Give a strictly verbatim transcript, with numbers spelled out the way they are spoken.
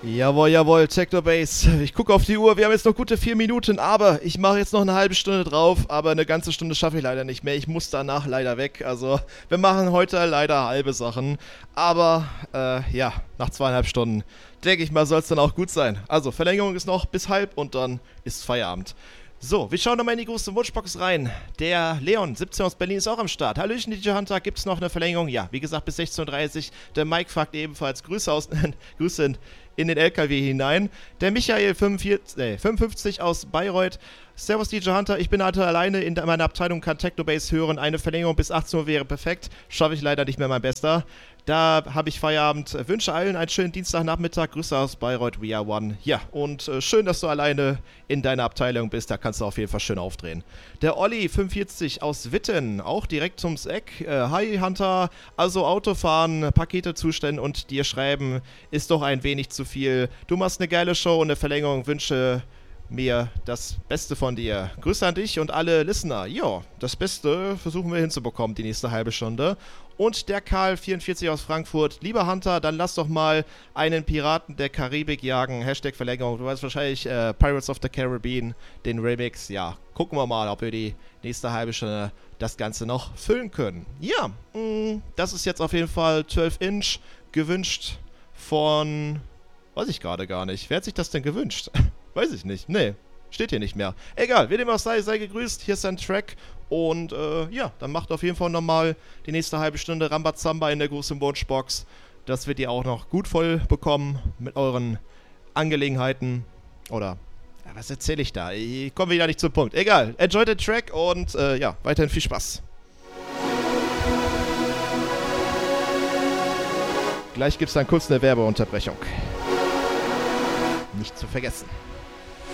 Jawohl, jawohl, Technobase. Ich gucke auf die Uhr, wir haben jetzt noch gute vier Minuten, aber ich mache jetzt noch eine halbe Stunde drauf, aber eine ganze Stunde schaffe ich leider nicht mehr. Ich muss danach leider weg, also wir machen heute leider halbe Sachen, aber äh, ja, nach zweieinhalb Stunden, denke ich mal, soll es dann auch gut sein. Also, Verlängerung ist noch bis halb und dann ist Feierabend. So, wir schauen nochmal in die große Wunschbox rein. Der Leon, siebzehn aus Berlin, ist auch am Start. Hallöchen, D J Hunter, gibt es noch eine Verlängerung? Ja, wie gesagt, bis sechzehn Uhr dreißig. Der Mike fragt ebenfalls Grüße, aus, Grüße in, in den L K W hinein. Der Michael, fünfundvierzig, nee, fünfundfünfzig aus Bayreuth. Servus D J Hunter, ich bin halt alleine in meiner Abteilung, kann Technobase hören. Eine Verlängerung bis achtzehn Uhr wäre perfekt. Schaffe ich leider nicht mehr, mein Bester. Da habe ich Feierabend. Wünsche allen einen schönen Dienstagnachmittag. Grüße aus Bayreuth, We Are One. Ja, und äh, schön, dass du alleine in deiner Abteilung bist. Da kannst du auf jeden Fall schön aufdrehen. Der Olli, fünfundvierzig aus Witten, auch direkt ums Eck. Äh, Hi Hunter, also Autofahren, Pakete zustellen und dir schreiben ist doch ein wenig zu viel. Du machst eine geile Show und eine Verlängerung. Wünsche mir das Beste von dir. Grüße an dich und alle Listener. Ja, das Beste versuchen wir hinzubekommen, die nächste halbe Stunde. Und der Karl, vierundvierzig aus Frankfurt. Lieber Hunter, dann lass doch mal einen Piraten der Karibik jagen. Hashtag Verlängerung. Du weißt wahrscheinlich äh, Pirates of the Caribbean, den Remix. Ja, gucken wir mal, ob wir die nächste halbe Stunde das Ganze noch füllen können. Ja, mh, das ist jetzt auf jeden Fall zwölf Inch gewünscht von... Weiß ich gerade gar nicht. Wer hat sich das denn gewünscht? Weiß ich nicht. Nee, steht hier nicht mehr. Egal, wie dem auch sei, sei gegrüßt. Hier ist ein Track. Und äh, ja, dann macht auf jeden Fall nochmal die nächste halbe Stunde Rambazamba in der großen Wunschbox, dass wir die auch noch gut voll bekommen mit euren Angelegenheiten. Oder, ja, was erzähle ich da? Ich komme wieder nicht zum Punkt. Egal, enjoy den Track und äh, ja, weiterhin viel Spaß. Gleich gibt es dann kurz eine Werbeunterbrechung. Nicht zu vergessen.